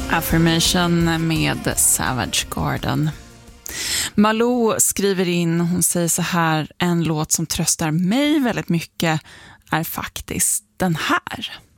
Affirmation med Savage Garden. Malou skriver in, hon säger så här: en låt som tröstar mig väldigt mycket är faktiskt den här.